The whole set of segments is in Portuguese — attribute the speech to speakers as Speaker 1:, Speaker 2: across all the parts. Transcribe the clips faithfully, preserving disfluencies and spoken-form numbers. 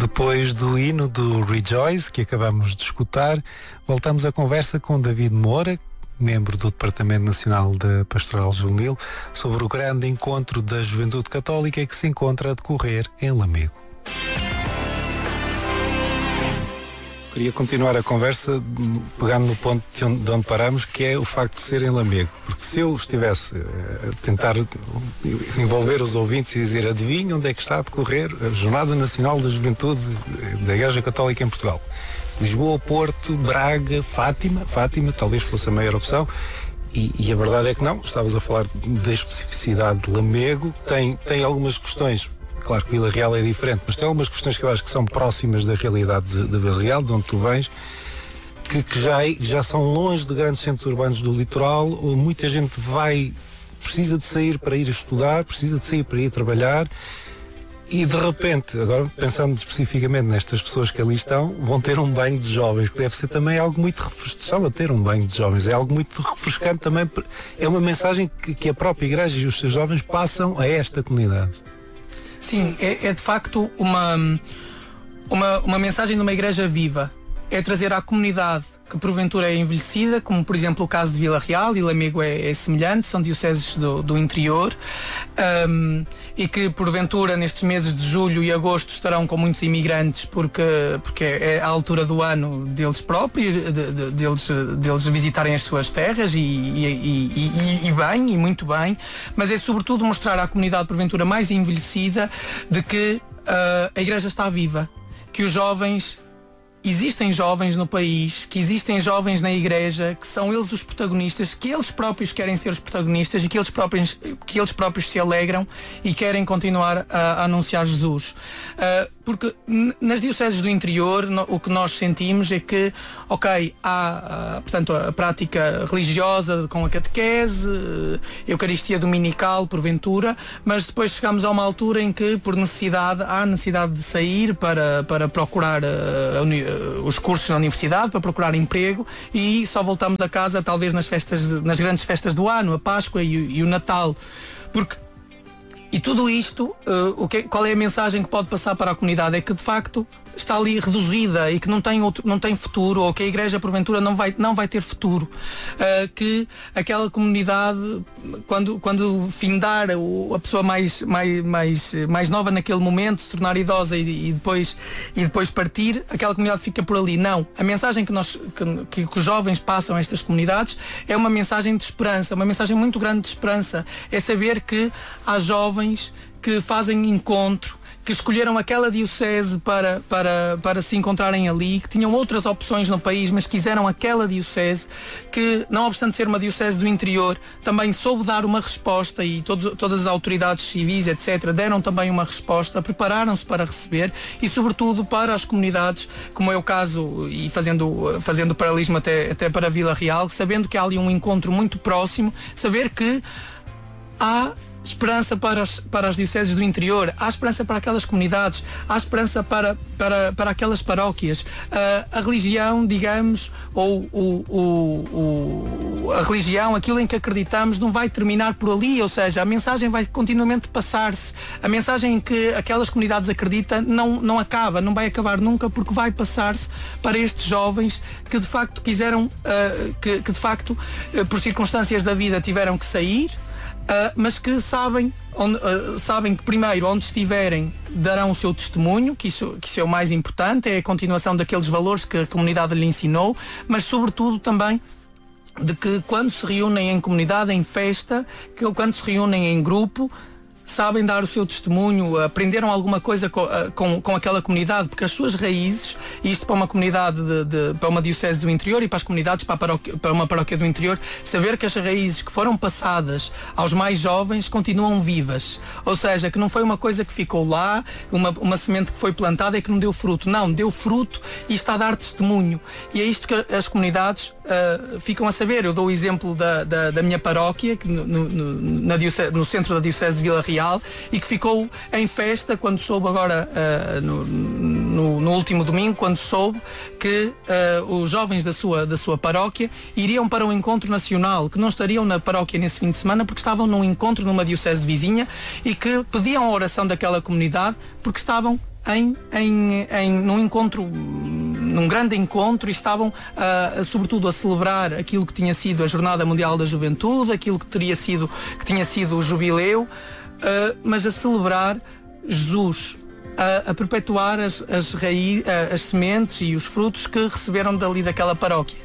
Speaker 1: Depois do hino do Rejoice, que acabamos de escutar, voltamos à conversa com David Moura, membro do Departamento Nacional da Pastoral Juvenil, sobre o grande encontro da Juventude Católica que se encontra a decorrer em Lamego. Queria continuar a conversa pegando no ponto de onde, de onde paramos, que é o facto de ser em Lamego. Porque se eu estivesse a tentar envolver os ouvintes e dizer adivinha onde é que está a decorrer a Jornada Nacional da Juventude da Igreja Católica em Portugal. Lisboa, Porto, Braga, Fátima, Fátima talvez fosse a maior opção. E, e a verdade é que não, estavas a falar da especificidade de Lamego, tem, tem algumas questões. Claro que Vila Real é diferente, mas tem algumas questões que eu acho que são próximas da realidade de, de Vila Real, de onde tu vens, que, que já, já são longe de grandes centros urbanos do litoral, onde muita gente vai, precisa de sair para ir estudar, precisa de sair para ir trabalhar, e de repente, agora pensando especificamente nestas pessoas que ali estão, vão ter um banho de jovens, que deve ser também algo muito refrescante, ter um banho de jovens, é algo muito refrescante também, é uma mensagem que, que a própria Igreja e os seus jovens passam a esta comunidade.
Speaker 2: Sim, é, é de facto uma, uma, uma mensagem de uma igreja viva. É trazer à comunidade que porventura é envelhecida, como por exemplo o caso de Vila Real, e Lamego é, é semelhante, são dioceses do, do interior, um, e que porventura nestes meses de julho e agosto estarão com muitos imigrantes, porque, porque é a altura do ano deles próprios, de, de, deles, deles visitarem as suas terras, e, e, e, e, e bem, e muito bem, mas é sobretudo mostrar à comunidade porventura mais envelhecida de que uh, a igreja está viva, que os jovens... Existem jovens no país, que existem jovens na igreja, que são eles os protagonistas, que eles próprios querem ser os protagonistas e que eles próprios, que eles próprios se alegram e querem continuar a, a anunciar Jesus. Uh, porque n- nas dioceses do interior no, o que nós sentimos é que, ok, há uh, portanto, a prática religiosa com a catequese, uh, Eucaristia dominical, porventura, mas depois chegamos a uma altura em que, por necessidade, há necessidade de sair para, para procurar uh, a uni- os cursos na universidade, para procurar emprego, e só voltamos a casa talvez nas festas, nas grandes festas do ano, a Páscoa e, e o Natal. Porque e tudo isto, uh, o que, qual é a mensagem que pode passar para a comunidade? É que de facto está ali reduzida e que não tem, outro, não tem futuro, ou que a igreja porventura não vai, não vai ter futuro. Uh, que aquela comunidade, quando, quando findar o, a pessoa mais, mais, mais, mais nova naquele momento, se tornar idosa e, e, depois, e depois partir, aquela comunidade fica por ali. Não. A mensagem que, nós, que, que os jovens passam a estas comunidades é uma mensagem de esperança, uma mensagem muito grande de esperança. É saber que há jovens que fazem encontro, que escolheram aquela diocese para, para, para se encontrarem ali, que tinham outras opções no país, mas quiseram aquela diocese, que, não obstante ser uma diocese do interior, também soube dar uma resposta, e todos, todas as autoridades civis, etcétera, deram também uma resposta, prepararam-se para receber, e sobretudo para as comunidades, como é o caso, e fazendo, fazendo paralelismo até, até para Vila Real, sabendo que há ali um encontro muito próximo, saber que há esperança para as, para as dioceses do interior, há esperança para aquelas comunidades, há esperança para, para, para aquelas paróquias. Uh, a religião, digamos, ou o, o, o, a religião, aquilo em que acreditamos, não vai terminar por ali, ou seja, a mensagem vai continuamente passar-se. A mensagem em que aquelas comunidades acreditam não, não acaba, não vai acabar nunca, porque vai passar-se para estes jovens que de facto quiseram, uh, que, que de facto, uh, por circunstâncias da vida, tiveram que sair, Uh, mas que sabem, onde, uh, sabem que primeiro, onde estiverem, darão o seu testemunho, que isso, que isso é o mais importante, é a continuação daqueles valores que a comunidade lhe ensinou, mas sobretudo também de que quando se reúnem em comunidade, em festa, que quando se reúnem em grupo, sabem dar o seu testemunho, aprenderam alguma coisa com, com, com aquela comunidade, porque as suas raízes, e isto para uma comunidade, de, de, para uma diocese do interior e para as comunidades, para, a paróquia, para uma paróquia do interior, saber que as raízes que foram passadas aos mais jovens continuam vivas. Ou seja, que não foi uma coisa que ficou lá, uma, uma semente que foi plantada e que não deu fruto. Não, deu fruto e está a dar testemunho. E é isto que as comunidades uh, ficam a saber. Eu dou o exemplo da, da, da minha paróquia, que no, no, na diocese, no centro da diocese de Vila Real, e que ficou em festa quando soube agora, uh, no, no, no último domingo, quando soube que uh, os jovens da sua, da sua paróquia iriam para um encontro nacional, que não estariam na paróquia nesse fim de semana porque estavam num encontro numa diocese vizinha, e que pediam a oração daquela comunidade porque estavam em, em, em num encontro, num grande encontro, e estavam uh, sobretudo a celebrar aquilo que tinha sido a Jornada Mundial da Juventude, aquilo que teria sido, que tinha sido o jubileu, uh, mas a celebrar Jesus, a, a perpetuar as, as, raí, as sementes e os frutos que receberam dali daquela paróquia.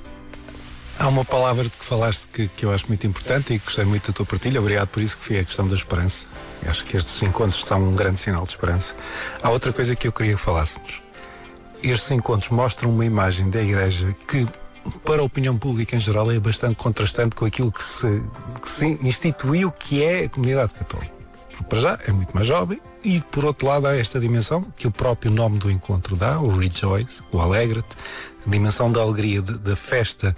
Speaker 1: Há uma palavra de que falaste que, que eu acho muito importante e que gostei muito da tua partilha, obrigado por isso, que foi a questão da esperança. Eu acho que estes encontros são um grande sinal de esperança. Há outra coisa que eu queria que falássemos. Estes encontros mostram uma imagem da Igreja que, para a opinião pública em geral, é bastante contrastante com aquilo que se, que se instituiu, que é a comunidade católica. Porque, para já, é muito mais jovem e, por outro lado, há esta dimensão que o próprio nome do encontro dá, o Rejoice, o Alegra-te, a dimensão da alegria, de, da festa,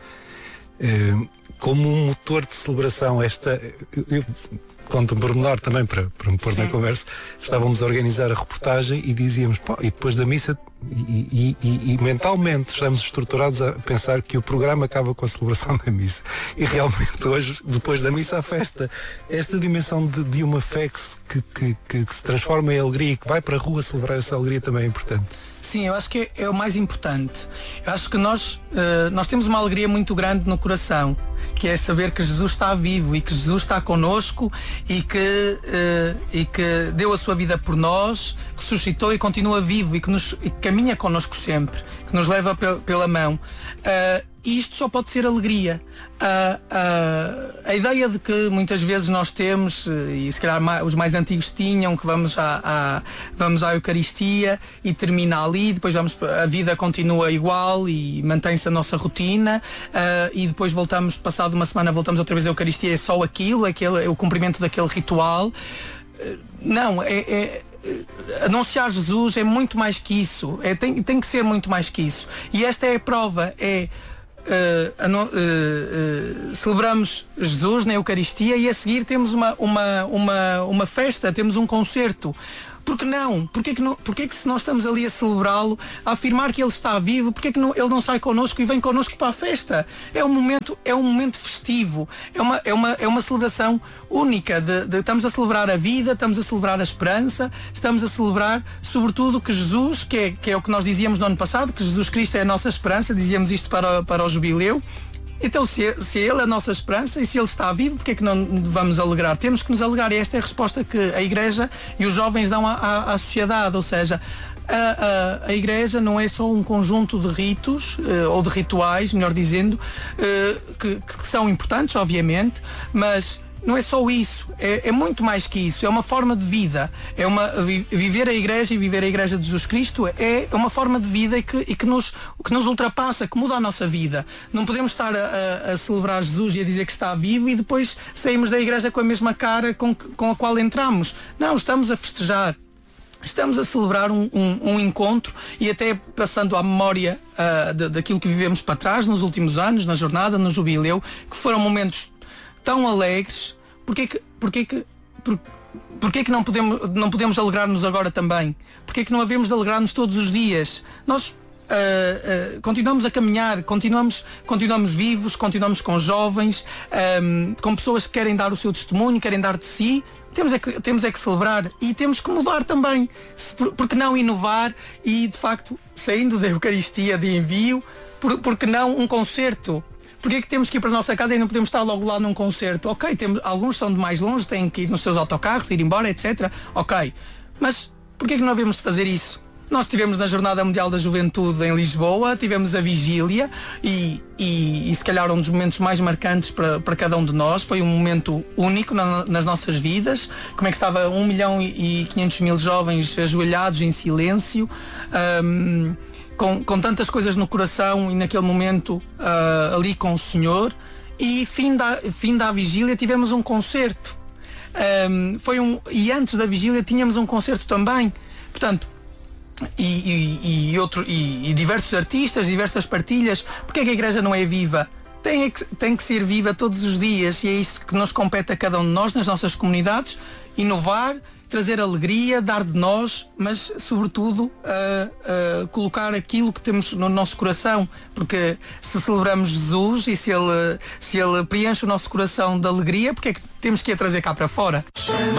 Speaker 1: eh, como um motor de celebração. Esta... Eu, eu, conto um pormenor também para, para me pôr Sim. na conversa. Estávamos a organizar a reportagem e dizíamos, pá, e depois da missa, e, e, e, e mentalmente estamos estruturados a pensar que o programa acaba com a celebração da missa. E realmente hoje, depois da missa, a festa, esta dimensão de, de uma fé que, que, que, que se transforma em alegria e que vai para a rua celebrar essa alegria também é importante.
Speaker 2: Sim, eu acho que é, é o mais importante. Eu acho que nós, uh, nós temos uma alegria muito grande no coração, que é saber que Jesus está vivo e que Jesus está connosco e que, uh, e que deu a sua vida por nós, ressuscitou e continua vivo e que, nos, e que caminha connosco sempre, que nos leva pe- pela mão. Uh, E isto só pode ser alegria. Uh, uh, a ideia de que muitas vezes nós temos, e se calhar os mais antigos tinham, que vamos à, à, vamos à Eucaristia e termina ali, depois vamos, a vida continua igual e mantém-se a nossa rotina, uh, e depois voltamos, passado uma semana voltamos outra vez à Eucaristia, é só aquilo, é, aquele, é o cumprimento daquele ritual. Uh, não, é... é anunciar Jesus é muito mais que isso, é, tem, tem que ser muito mais que isso. E esta é a prova, é uh, uh, uh, celebramos Jesus na Eucaristia e a seguir temos uma, uma, uma, uma festa, temos um concerto. Por que não? Porquê que, não, porquê que se nós estamos ali a celebrá-lo, a afirmar que ele está vivo, porquê que não, ele não sai connosco e vem connosco para a festa? É um momento, é um momento festivo, é uma, é uma, é uma celebração única. De, de, estamos a celebrar a vida, estamos a celebrar a esperança, estamos a celebrar, sobretudo, que Jesus, que é, que é o que nós dizíamos no ano passado, que Jesus Cristo é a nossa esperança, dizíamos isto para, para o jubileu. Então, se, se Ele é a nossa esperança e se Ele está vivo, porque é que não vamos alegrar? Temos que nos alegrar, e esta é a resposta que a Igreja e os jovens dão à, à, à sociedade, ou seja, a, a, a Igreja não é só um conjunto de ritos, uh, ou de rituais, melhor dizendo, uh, que, que são importantes, obviamente, mas não é só isso, é, é muito mais que isso, é uma forma de vida, é uma, viver a Igreja e viver a Igreja de Jesus Cristo é uma forma de vida e que, e que, nos, que nos ultrapassa, que muda a nossa vida. Não podemos estar a, a celebrar Jesus e a dizer que está vivo e depois saímos da Igreja com a mesma cara com, com a qual entramos. Não, estamos a festejar. Estamos a celebrar um, um, um encontro e até passando à memória uh, de, daquilo que vivemos para trás nos últimos anos, na jornada, no jubileu, que foram momentos tão alegres. Porquê que, porquê que, por, porquê que não podemos, não podemos alegrar-nos agora também? Porquê que não havemos de alegrar-nos todos os dias? Nós uh, uh, continuamos a caminhar, continuamos, continuamos vivos, continuamos com jovens, um, com pessoas que querem dar o seu testemunho, querem dar de si. Temos é, que, temos é que celebrar e temos que mudar também. Se, por, por que não inovar e, de facto, saindo da Eucaristia de envio, por, por que não um concerto? Porquê é que temos que ir para a nossa casa e não podemos estar logo lá num concerto? Ok, temos, alguns são de mais longe, têm que ir nos seus autocarros, ir embora, etcétera. Ok, mas porquê é que não havemos de fazer isso? Nós tivemos na Jornada Mundial da Juventude em Lisboa, tivemos a vigília e, e, e se calhar um dos momentos mais marcantes para, para cada um de nós, foi um momento único na, nas nossas vidas. Como é que estava um milhão e quinhentos mil jovens ajoelhados em silêncio, um, Com, com tantas coisas no coração e naquele momento uh, ali com o Senhor, e fim da, fim da vigília tivemos um concerto, um, foi um, e antes da vigília tínhamos um concerto também, portanto, e, e, e, outro, e, e diversos artistas, diversas partilhas. Porque é que a Igreja não é viva? Tem que, tem que ser viva todos os dias, e é isso que nos compete a cada um de nós nas nossas comunidades: inovar, trazer alegria, dar de nós, mas sobretudo uh, uh, colocar aquilo que temos no nosso coração, porque se celebramos Jesus e se ele, se ele preenche o nosso coração de alegria, porque é que temos que a trazer cá para fora?